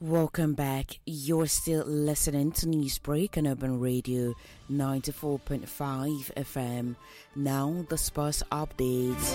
Welcome back. You're still listening to Newsbreak on Urban Radio 94.5 FM. Now the sports updates.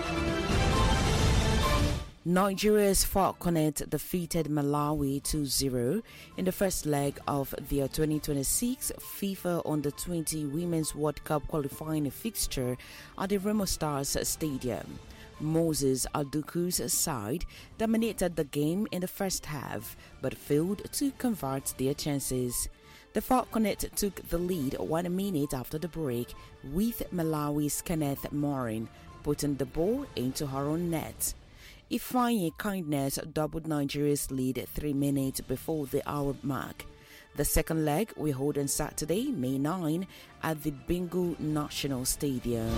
Nigeria's Falconet defeated Malawi 2-0 in the first leg of their 2026 FIFA Under-20 Women's World Cup qualifying fixture at the Remo Stars Stadium. Moses Aduku's side dominated the game in the first half but failed to convert their chances. The Falconet took the lead 1 minute after the break, with Malawi's Kenneth Morin putting the ball into her own net. Ifeanyi Kindness doubled Nigeria's lead 3 minutes before the hour mark. The second leg will hold on Saturday, May 9 at the Bingu National Stadium.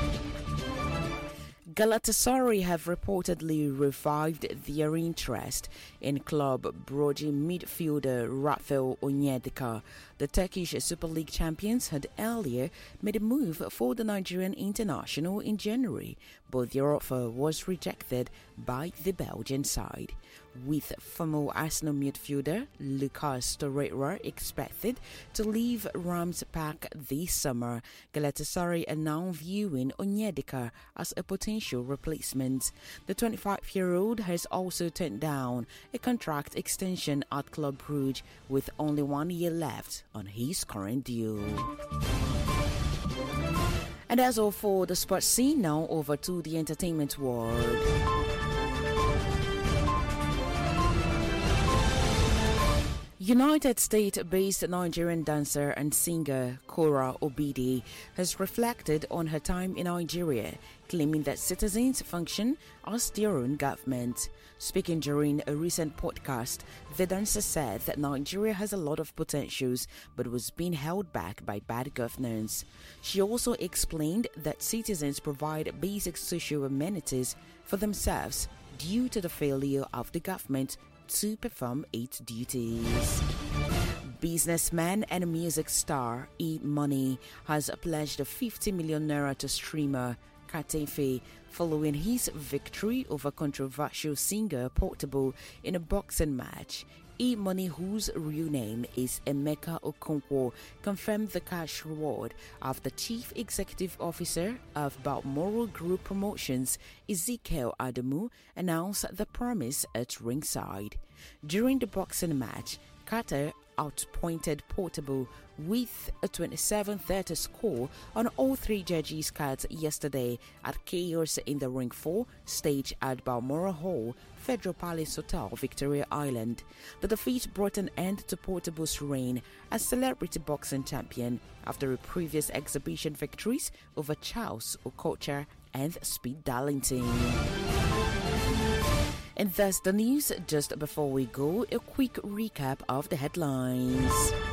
Galatasaray have reportedly revived their interest in club Brugge midfielder Rafael Onyedika. The Turkish Super League champions had earlier made a move for the Nigerian international in January, but their offer was rejected by the Belgian side. With former Arsenal midfielder Lucas Torreira expected to leave Rams Park this summer, Galatasaray are now viewing Onyedika as a potential replacement. The 25-year-old has also turned down a contract extension at Club Brugge with only 1 year left on his current deal. And that's all for the sports scene. Now over to the entertainment world. United States-based Nigerian dancer and singer Kora Obidi has reflected on her time in Nigeria, claiming that citizens function as their own government. Speaking during a recent podcast, the dancer said that Nigeria has a lot of potentials but was being held back by bad governance. She also explained that citizens provide basic social amenities for themselves due to the failure of the government to perform its duties. Businessman and music star E-Money has pledged 50 million naira to streamer Katefe following his victory over controversial singer Portable in a boxing match. E-Money, whose real name is Emeka Okonkwo, confirmed the cash reward after Chief Executive Officer of Balmoral Group Promotions, Ezekiel Adamu, announced the promise at ringside. During the boxing match, Carter outpointed Portable with a 27-30 score on all three judges' cards yesterday at Chaos in the Ring 4 stage at Balmoral Hall, Federal Palace Hotel, Victoria Island. The defeat brought an end to Portable's reign as celebrity boxing champion after a previous exhibition victories over Charles Okocha and Speed Darlington. And that's the news. Just before we go, a quick recap of the headlines.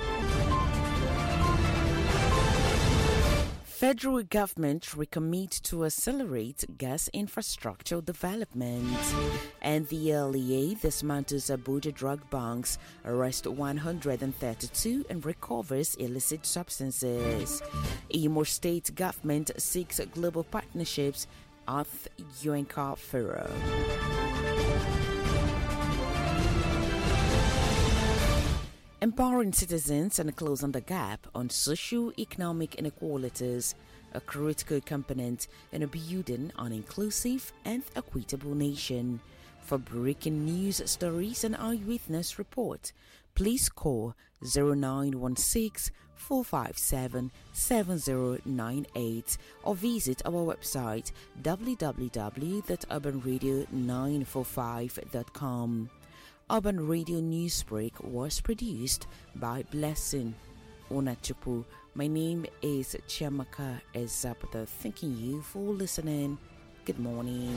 Federal government recommit to accelerate gas infrastructure development. And the LEA dismantles Abuja drug banks, arrests 132 and recovers illicit substances. Imo State government seeks global partnerships at Yoenka Forum. Empowering citizens and closing the gap on socio-economic inequalities, a critical component in building an inclusive and equitable nation. For breaking news stories and eyewitness report, please call 0916 457 7098 or visit our website www.urbanradio945.com. Urban Radio Newsbreak was produced by Blessing Onachupu. My name is Chiamaka Ezapata. Thanking you for listening. Good morning.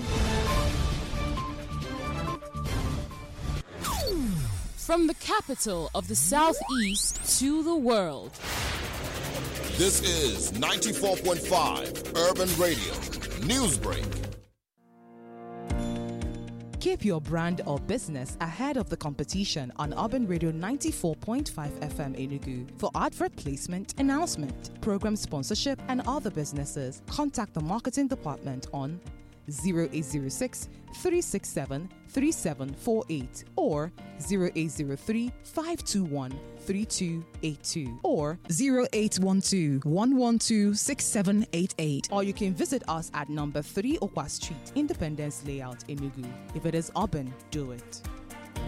From the capital of the Southeast to the world. This is 94.5 Urban Radio Newsbreak. Keep your brand or business ahead of the competition on Urban Radio 94.5 FM Enugu. For advert placement, announcement, program sponsorship, and other businesses, contact the marketing department on 0806 367 3748 or 0803 521 3282 or 0812 112 6788. Or you can visit us at number 3 Okwa Street, Independence Layout, Enugu. If it is urban, do it.